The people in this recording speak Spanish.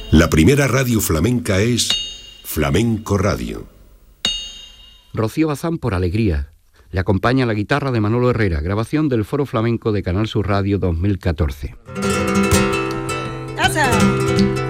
La primera radio flamenca es Flamenco Radio. Rocío Bazán por Alegría. Le acompaña la guitarra de Manolo Herrera, grabación del Foro Flamenco de Canal Sur Radio 2014.